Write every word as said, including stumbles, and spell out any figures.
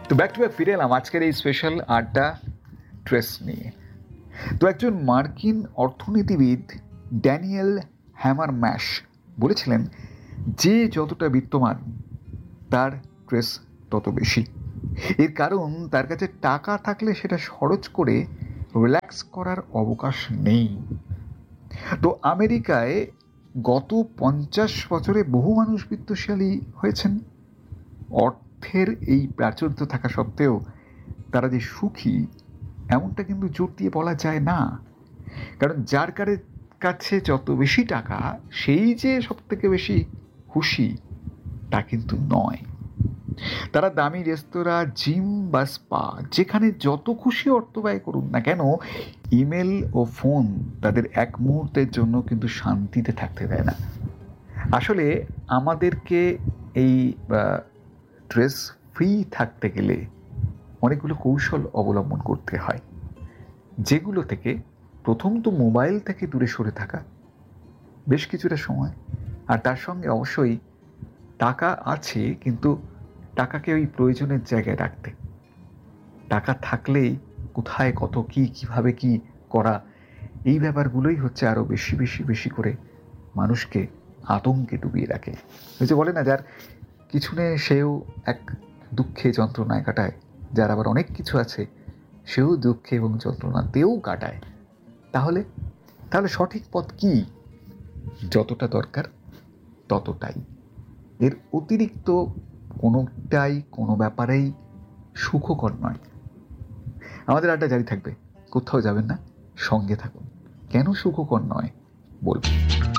তো back to back ফিরে এলাম আজকের এই স্পেশাল আড্ডা ট্রেস নিয়ে। তো একজন মার্কিন অর্থনীতিবিদ ড্যানিয়েল হ্যামারম্যাশ বলেছিলেন, যে যতটা বিত্তমান তার ট্রেস তত বেশি। এর কারণ তার কাছে টাকা থাকলে সেটা খরচ করে রিল্যাক্স করার অবকাশ নেই। তো আমেরিকায় গত পঞ্চাশ বছরে বহু মানুষ বিত্তশালী হয়েছেন। অর্থের এই প্রাচুর্য থাকা সত্ত্বেও তারা যে সুখী এমনটা কিন্তু জোর দিয়ে বলা যায় না। কারণ যার কাছে যত বেশি টাকা সেই যে সব থেকে বেশি খুশি তা কিন্তু নয়। তারা দামি রেস্তোরাঁ, জিম বা স্পা, যেখানে যত খুশি অর্থ ব্যয় করুন না কেন, ইমেল ও ফোন তাদের এক মুহূর্তের জন্য কিন্তু শান্তিতে থাকতে দেয় না। আসলে আমাদেরকে এই স্ট্রেস ফ্রি থাকতে গেলে অনেকগুলো কৌশল অবলম্বন করতে হয়, যেগুলো থেকে প্রথম তো মোবাইল থেকে দূরে সরে থাকা বেশ কিছুটা সময়, আর তার সঙ্গে অবশ্যই টাকা আছে কিন্তু টাকাকে ওই প্রয়োজনের জায়গায় রাখতে। টাকা থাকলেই কোথায় কত কি কিভাবে কি করা, এই ব্যাপারগুলোই হচ্ছে আরও বেশি বেশি বেশি করে মানুষকে আতঙ্কে ডুবিয়ে রাখে। ওই যে বলে না, যার কিছু নেই সেও এক দুঃখে যন্ত্রণায় কাটায়, যার আবার অনেক কিছু আছে সেও দুঃখে এবং যন্ত্রণাতেও কাটায়। তাহলে তাহলে সঠিক পথ কি? যতটা দরকার ততটাই, এর অতিরিক্ত কোনোটাই কোনো ব্যাপারেই সুখকর নয়। আমাদের আড্ডা জারি থাকবে, কোথাও যাবেন না, সঙ্গে থাকুন। কেন সুখকর নয় বলবো।